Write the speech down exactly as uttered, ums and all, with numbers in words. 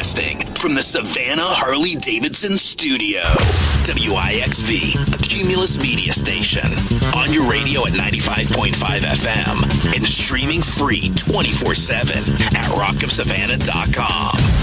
Broadcasting from the Savannah Harley-Davidson studio. W I X V, a Cumulus media station. On your radio at ninety-five point five F M and streaming free twenty-four seven at rock of savannah dot com.